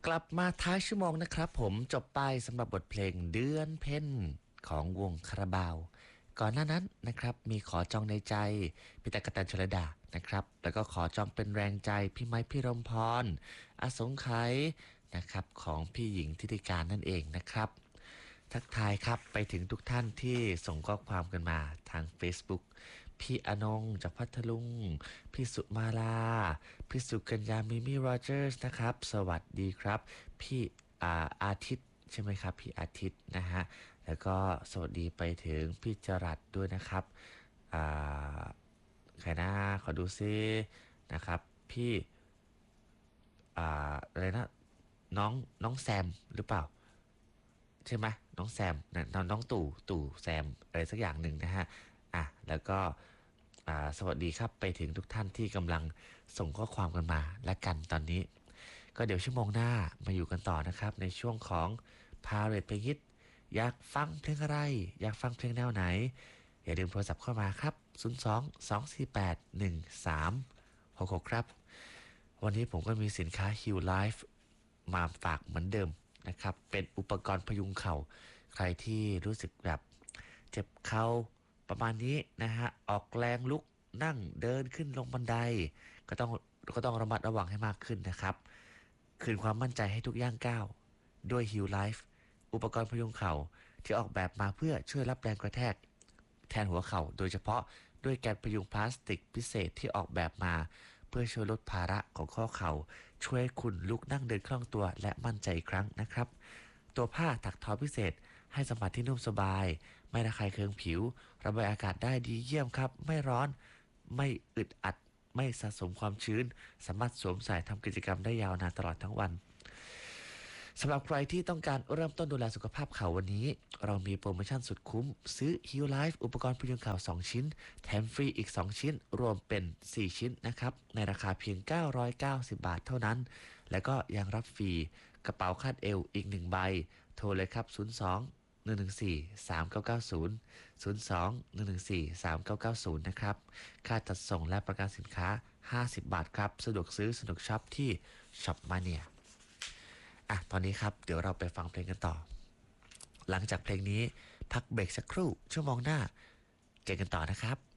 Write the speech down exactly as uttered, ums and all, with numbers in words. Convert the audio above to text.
กลับมาท้ายชั่วโมงนะครับผมจบไปสำหรับบทเพลงเดือนเพ็ญของวงคาราบาวก่อนหน้านั้นนะครับมีขอจองในใจพี่ตะกกะแตนชลดานะครับแล้วก็ขอจองเป็นแรงใจพี่ไม้พี่รมพรอสงไขยนะครับของพี่หญิงทิติการนั่นเองนะครับทักทายครับไปถึงทุกท่านที่ส่งข้อความกันมาทาง Facebook พี่อนงจากพัทลุงพี่สุมาลาพี่สุกัญญามิมี่โรเจอร์สนะครับสวัสดีครับพี่อาอาทิตย์ใช่ไหมครับพี่อาทิตย์นะฮะแล้วก็สวัสดีไปถึงพี่จรัสด้วยนะครับอ่าใครนะขอดูซินะครับพี่อ่าอะไรนะน้องน้องแซมหรือเปล่าใช่ไหมน้องแซมนะน้องน้องตู่ตู่แซมอะไรสักอย่างหนึ่งนะฮะอ่ะแล้วก็อ่าสวัสดีครับไปถึงทุกท่านที่กำลังส่งข้อความกันมาและกันตอนนี้ก็เดี๋ยวชั่วโมงหน้ามาอยู่กันต่อนะครับในช่วงของพาเรทเพลงฮิตอยากฟังเพลงอะไรอยากฟังเพลงแนวไหนอย่าลืมโทรศัพท์เข้ามาครับศูนย์ สอง สอง สี่ แปด หนึ่ง สาม หก หกครับวันนี้ผมก็มีสินค้า Heal Life มาฝากเหมือนเดิมนะครับเป็นอุปกรณ์พยุงเข่าใครที่รู้สึกแบบเจ็บเข่าประมาณนี้นะฮะออกแรงลุกนั่งเดินขึ้นลงบันไดก็ต้องก็ต้องระมัดระวังให้มากขึ้นนะครับคืนความมั่นใจให้ทุกย่างก้าวด้วย Heal Life อุปกรณ์พยุงเข่าที่ออกแบบมาเพื่อช่วยรับแรงกระแทกแทนหัวเข่าโดยเฉพาะด้วยแกนพยุงพลาสติกพิเศษที่ออกแบบมาเพื่อช่วยลดภาระของข้อเข่าช่วยให้คุณลุกนั่งเดินคล่องตัวและมั่นใจอีกครั้งนะครับตัวผ้าถักทอพิเศษให้สัมผัสที่นุ่มสบายไม่ระคายเคืองผิวระบายอากาศได้ดีเยี่ยมครับไม่ร้อนไม่อึดอัดไม่สะสมความชื้นสามารถสวมใส่ทำกิจกรรมได้ยาวนานตลอดทั้งวันสำหรับใครที่ต้องการเริ่มต้นดูแลสุขภาพเข่าวันนี้เรามีโปรโมชั่นสุดคุ้มซื้อ Heal Life อุปกรณ์พยุงเข่าสองชิ้นแถมฟรีอีกสองชิ้นรวมเป็นสี่ชิ้นนะครับในราคาเพียงเก้าร้อยเก้าสิบบาทเท่านั้นแล้วก็ยังรับฟรีกระเป๋าคาดเอวอีกหนึ่งใบโทรเลยครับศูนย์ สอง หนึ่ง หนึ่ง สี่ สาม เก้า เก้า ศูนย์ ศูนย์ สอง หนึ่ง หนึ่ง สี่ สาม เก้า เก้า ศูนย์นะครับค่าจัดส่งและประกันสินค้าห้าสิบบาทครับสะดวกซื้อสะดวกช็อปที่ช็อปมาเนียอ่ะตอนนี้ครับเดี๋ยวเราไปฟังเพลงกันต่อหลังจากเพลงนี้พักเบรกสักครู่ชั่วโมงหน้าเจอกันต่อนะครับ